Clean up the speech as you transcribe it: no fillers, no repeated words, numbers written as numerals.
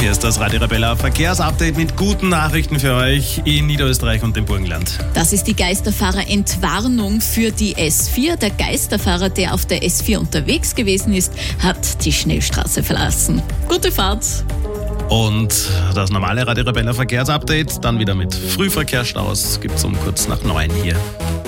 Hier ist das Radio Arabella Verkehrsupdate mit guten Nachrichten für euch in Niederösterreich und dem Burgenland. Das ist die Geisterfahrer-Entwarnung für die S4. Der Geisterfahrer, der auf der S4 unterwegs gewesen ist, hat die Schnellstraße verlassen. Gute Fahrt! Und das normale Radio Arabella Verkehrsupdate dann wieder mit Frühverkehrsstaus gibt's um kurz nach 9 hier.